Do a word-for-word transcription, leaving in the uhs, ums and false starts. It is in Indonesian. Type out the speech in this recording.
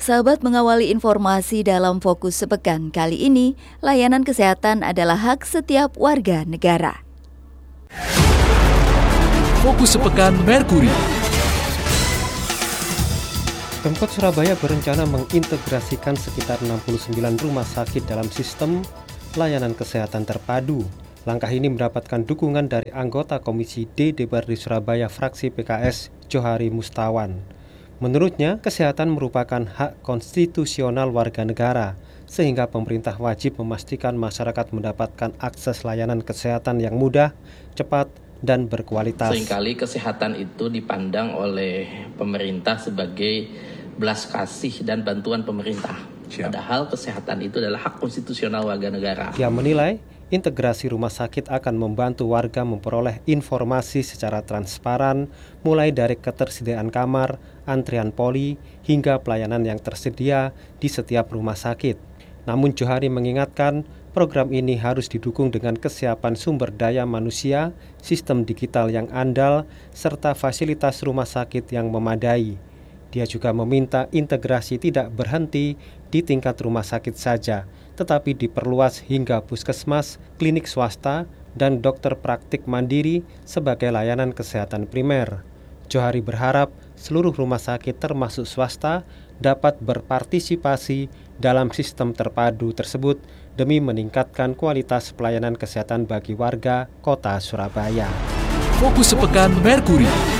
Sahabat, mengawali informasi dalam Fokus Sepekan kali ini, layanan kesehatan adalah hak setiap warga negara. Fokus Sepekan Merkuri. Pemkot Surabaya berencana mengintegrasikan sekitar enam puluh sembilan rumah sakit dalam sistem layanan kesehatan terpadu. Langkah ini mendapatkan dukungan dari anggota Komisi D D P R D Surabaya fraksi P K S, Johari Mustawan. Menurutnya, kesehatan merupakan hak konstitusional warga negara, sehingga pemerintah wajib memastikan masyarakat mendapatkan akses layanan kesehatan yang mudah, cepat, dan berkualitas. Seringkali kesehatan itu dipandang oleh pemerintah sebagai belas kasih dan bantuan pemerintah. Siap. Padahal kesehatan itu adalah hak konstitusional warga negara. Dia menilai integrasi rumah sakit akan membantu warga memperoleh informasi secara transparan, mulai dari ketersediaan kamar, antrian poli, hingga pelayanan yang tersedia di setiap rumah sakit. Namun Johari mengingatkan, program ini harus didukung dengan kesiapan sumber daya manusia, sistem digital yang andal, serta fasilitas rumah sakit yang memadai. Dia juga meminta integrasi tidak berhenti di tingkat rumah sakit saja, tetapi diperluas hingga puskesmas, klinik swasta, dan dokter praktik mandiri sebagai layanan kesehatan primer. Johari berharap seluruh rumah sakit termasuk swasta dapat berpartisipasi dalam sistem terpadu tersebut demi meningkatkan kualitas pelayanan kesehatan bagi warga Kota Surabaya. Fokus Sepekan Merkuri.